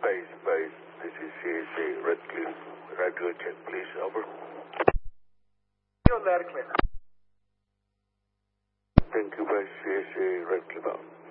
Base. This is CSA Redcliffe. Radio check, please. Over. On that, Cliff. Thank you, Base. CSA Redcliffe out.